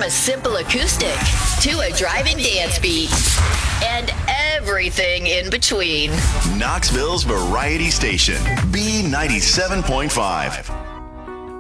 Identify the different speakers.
Speaker 1: a simple acoustic to a driving dance beat and everything in between.
Speaker 2: Knoxville's Variety Station, B97.5.